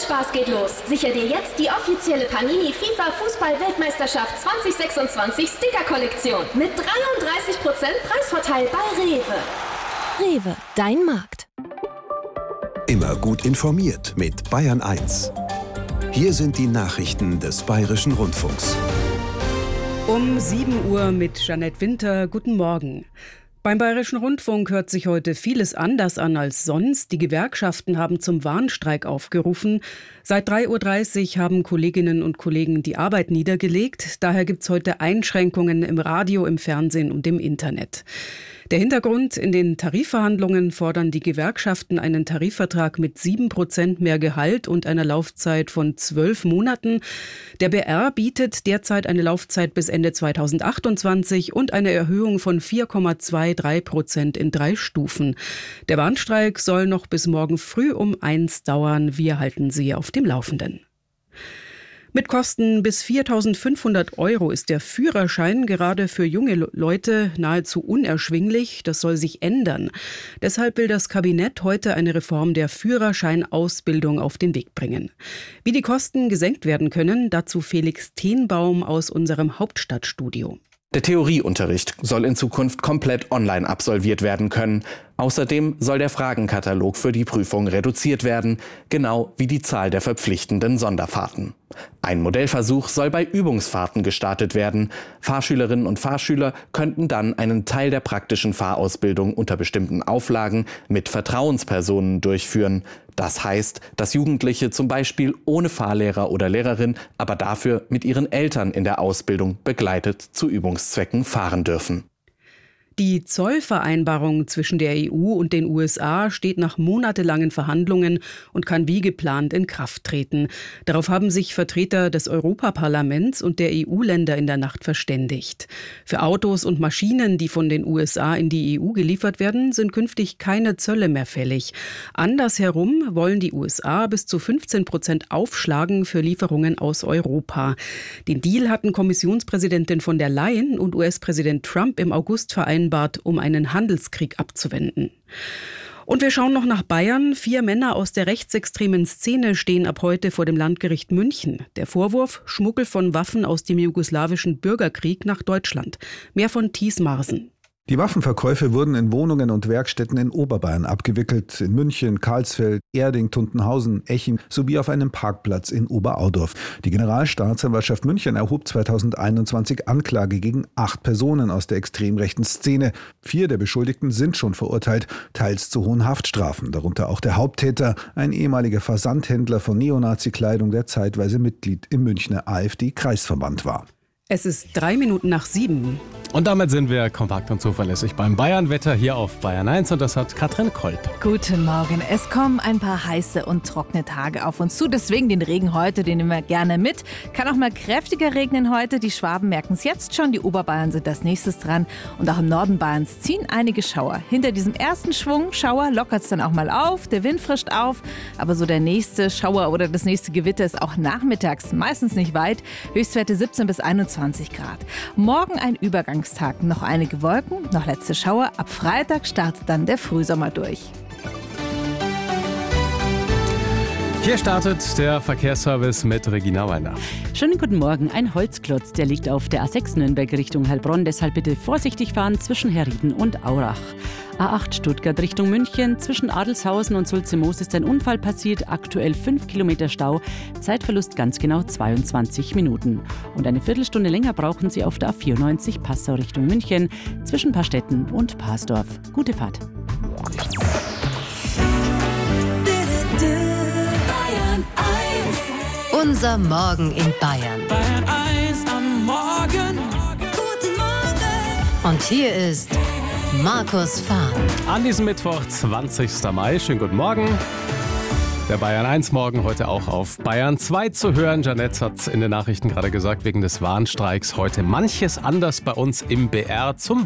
Spaß geht los. Sicher dir jetzt die offizielle Panini FIFA Fußball-Weltmeisterschaft 2026 Sticker-Kollektion mit 33% Preisvorteil bei Rewe. Rewe, dein Markt. Immer gut informiert mit Bayern 1. Hier sind die Nachrichten des Bayerischen Rundfunks. Um 7 Uhr mit Jeanette Winter. Guten Morgen. Beim Bayerischen Rundfunk hört sich heute vieles anders an als sonst. Die Gewerkschaften haben zum Warnstreik aufgerufen. Seit 3.30 Uhr haben Kolleginnen und Kollegen die Arbeit niedergelegt. Daher gibt es heute Einschränkungen im Radio, im Fernsehen und im Internet. Der Hintergrund: In den Tarifverhandlungen fordern die Gewerkschaften einen Tarifvertrag mit 7% mehr Gehalt und einer Laufzeit von 12 Monaten. Der BR bietet derzeit eine Laufzeit bis Ende 2028 und eine Erhöhung von 4,23% in 3 Stufen. Der Warnstreik soll noch bis morgen früh um 1 dauern. Wir halten Sie auf dem Laufenden. Mit Kosten bis 4.500 € ist der Führerschein gerade für junge Leute nahezu unerschwinglich. Das soll sich ändern. Deshalb will das Kabinett heute eine Reform der Führerscheinausbildung auf den Weg bringen. Wie die Kosten gesenkt werden können, dazu Felix Tenbaum aus unserem Hauptstadtstudio. Der Theorieunterricht soll in Zukunft komplett online absolviert werden können. Außerdem soll der Fragenkatalog für die Prüfung reduziert werden, genau wie die Zahl der verpflichtenden Sonderfahrten. Ein Modellversuch soll bei Übungsfahrten gestartet werden. Fahrschülerinnen und Fahrschüler könnten dann einen Teil der praktischen Fahrausbildung unter bestimmten Auflagen mit Vertrauenspersonen durchführen. Das heißt, dass Jugendliche zum Beispiel ohne Fahrlehrer oder Lehrerin, aber dafür mit ihren Eltern in der Ausbildung begleitet zu Übungszwecken fahren dürfen. Die Zollvereinbarung zwischen der EU und den USA steht nach monatelangen Verhandlungen und kann wie geplant in Kraft treten. Darauf haben sich Vertreter des Europaparlaments und der EU-Länder in der Nacht verständigt. Für Autos und Maschinen, die von den USA in die EU geliefert werden, sind künftig keine Zölle mehr fällig. Andersherum wollen die USA bis zu 15% aufschlagen für Lieferungen aus Europa. Den Deal hatten Kommissionspräsidentin von der Leyen und US-Präsident Trump im August vereinbart, um einen Handelskrieg abzuwenden. Und wir schauen noch nach Bayern. 4 Männer aus der rechtsextremen Szene stehen ab heute vor dem Landgericht München. Der Vorwurf: Schmuggel von Waffen aus dem jugoslawischen Bürgerkrieg nach Deutschland. Mehr von Thies Marsen. Die Waffenverkäufe wurden in Wohnungen und Werkstätten in Oberbayern abgewickelt. In München, Karlsfeld, Erding, Tuntenhausen, Eching sowie auf einem Parkplatz in Oberaudorf. Die Generalstaatsanwaltschaft München erhob 2021 Anklage gegen 8 Personen aus der extrem rechten Szene. 4 der Beschuldigten sind schon verurteilt, teils zu hohen Haftstrafen. Darunter auch der Haupttäter, ein ehemaliger Versandhändler von Neonazi-Kleidung, der zeitweise Mitglied im Münchner AfD-Kreisverband war. Es ist 3 Minuten nach 7. Und damit sind wir kompakt und zuverlässig beim Bayern-Wetter hier auf Bayern 1 und das hat Katrin Kolb. Guten Morgen. Es kommen ein paar heiße und trockene Tage auf uns zu. Deswegen den Regen heute, den nehmen wir gerne mit. Kann auch mal kräftiger regnen heute. Die Schwaben merken es jetzt schon. Die Oberbayern sind als nächstes dran. Und auch im Norden Bayerns ziehen einige Schauer. Hinter diesem ersten Schwung Schauer lockert es dann auch mal auf. Der Wind frischt auf. Aber so der nächste Schauer oder das nächste Gewitter ist auch nachmittags meistens nicht weit. Höchstwerte 17 bis 21 Grad. Morgen ein Übergangstag. Noch einige Wolken, noch letzte Schauer. Ab Freitag startet dann der Frühsommer durch. Hier startet der Verkehrsservice mit Regina Weiner. Schönen guten Morgen. Ein Holzklotz, der liegt auf der A6 Nürnberg Richtung Heilbronn. Deshalb bitte vorsichtig fahren zwischen Herrieden und Aurach. A8 Stuttgart Richtung München. Zwischen Adelshausen und Sulzimoos ist ein Unfall passiert. Aktuell 5 Kilometer Stau. Zeitverlust ganz genau 22 Minuten. Und eine Viertelstunde länger brauchen Sie auf der A94 Passau Richtung München. Zwischen Paarstetten und Parsdorf. Gute Fahrt. Unser Morgen in Bayern. Bayern 1 am Morgen. Guten Morgen. Und hier ist Markus Fahn. An diesem Mittwoch, 20. Mai. Schönen guten Morgen. Der Bayern 1 Morgen heute auch auf Bayern 2 zu hören. Jeanette hat in den Nachrichten gerade gesagt, wegen des Warnstreiks heute manches anders bei uns im BR. Zum